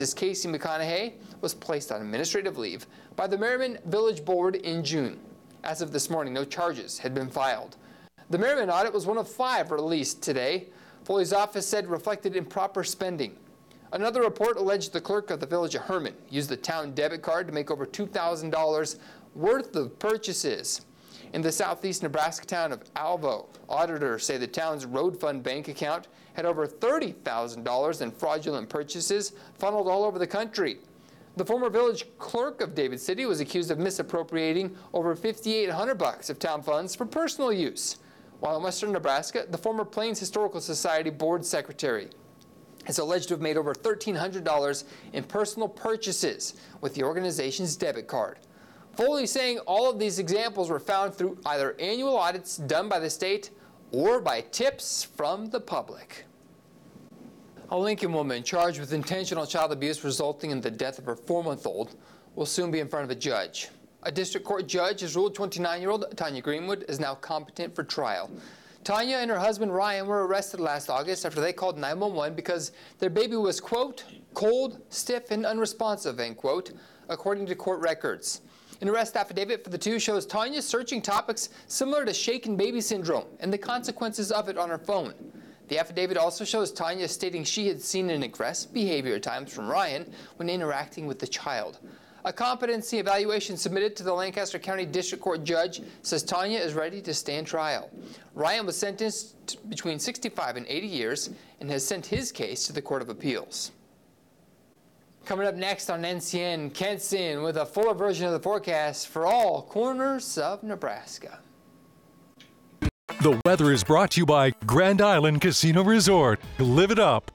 Casey McConaughey was placed on administrative leave by the Merriman Village Board in June. As of this morning, no charges had been filed. The Merriman audit was one of 5 released today. Foley's office said reflected improper spending. Another report alleged the clerk of the Village of Herman used the town debit card to make over $2,000 worth of purchases. In the southeast Nebraska town of Alvo, auditors say the town's road fund bank account had over $30,000 in fraudulent purchases funneled all over the country. The former village clerk of David City was accused of misappropriating over $5,800 of town funds for personal use. While in western Nebraska, the former Plains Historical Society board secretary is alleged to have made over $1,300 in personal purchases with the organization's debit card. Foley saying all of these examples were found through either annual audits done by the state or by tips from the public. A Lincoln woman charged with intentional child abuse resulting in the death of her 4-month-old will soon be in front of a judge. A district court judge has ruled 29-year-old Tanya Greenwood is now competent for trial. Tanya and her husband Ryan were arrested last August after they called 911 because their baby was, quote, cold, stiff, and unresponsive, end quote, according to court records. An arrest affidavit for the two shows Tanya searching topics similar to shaken baby syndrome and the consequences of it on her phone. The affidavit also shows Tanya stating she had seen an aggressive behavior at times from Ryan when interacting with the child. A competency evaluation submitted to the Lancaster County District Court judge says Tanya is ready to stand trial. Ryan was sentenced between 65 and 80 years and has sent his case to the Court of Appeals. Coming up next on NCN, Kent Sin with a fuller version of the forecast for all corners of Nebraska. The weather is brought to you by Grand Island Casino Resort. Live it up.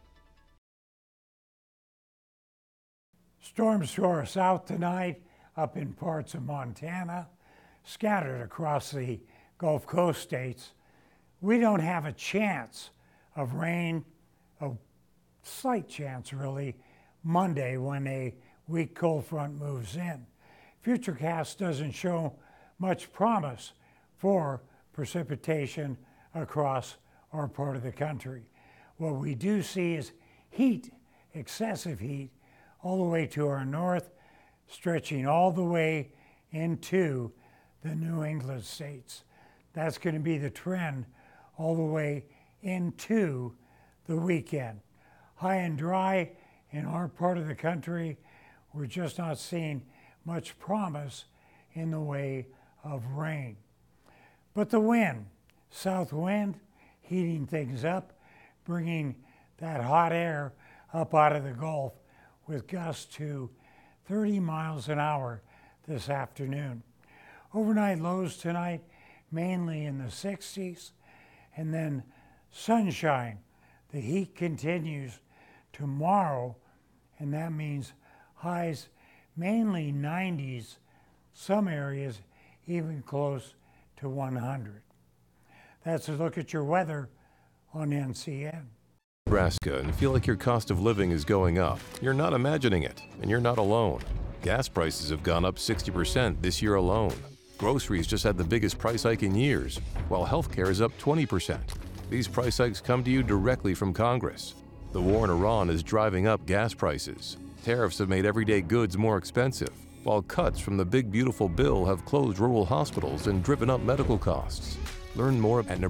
Storms to our south tonight, up in parts of Montana, scattered across the Gulf Coast states. We don't have a chance of rain, a slight chance really, Monday when a weak cold front moves in. Futurecast doesn't show much promise for precipitation across our part of the country. What we do see is heat, excessive heat, all the way to our north, stretching all the way into the New England states. That's going to be the trend all the way into the weekend. High and dry in our part of the country. We're just not seeing much promise in the way of rain. But the wind, south wind, heating things up, bringing that hot air up out of the Gulf with gusts to 30 miles an hour this afternoon. Overnight lows tonight, mainly in the 60s, and then sunshine. The heat continues tomorrow, and that means highs mainly 90s, some areas even close to 100. That's a look at your weather on NCN. Nebraska and feel like your cost of living is going up. You're not imagining it, and you're not alone. Gas prices have gone up 60% this year alone. Groceries just had the biggest price hike in years, while healthcare is up 20%. These price hikes come to you directly from Congress. The war in Iran is driving up gas prices. Tariffs have made everyday goods more expensive, while cuts from the big beautiful bill have closed rural hospitals and driven up medical costs. Learn more at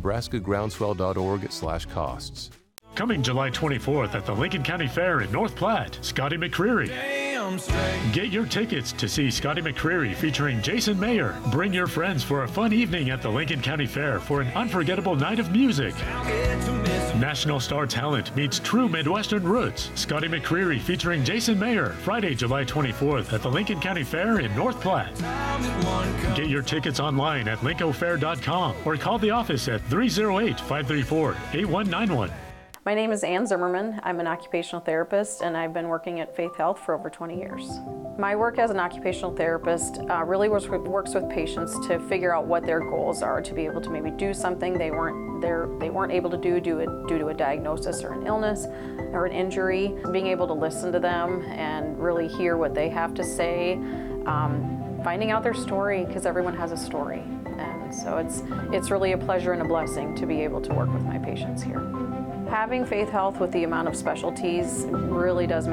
nebraskagroundswell.org/costs. Coming July 24th at the Lincoln County Fair in North Platte, Scotty McCreery. Get your tickets to see Scotty McCreery featuring Jason Mayer. Bring your friends for a fun evening at the Lincoln County Fair for an unforgettable night of music. National star talent meets true Midwestern roots. Scotty McCreery featuring Jason Mayer, Friday, July 24th at the Lincoln County Fair in North Platte. Get your tickets online at lincofair.com or call the office at 308-534-8191. My name is Ann Zimmerman. I'm an occupational therapist and I've been working at Faith Health for over 20 years. My work as an occupational therapist really works with patients to figure out what their goals are, to be able to maybe do something they weren't able to do due to a diagnosis or an illness or an injury. Being able to listen to them and really hear what they have to say, finding out their story, because everyone has a story. And so it's really a pleasure and a blessing to be able to work with my patients here. Having Faith Health with the amount of specialties really does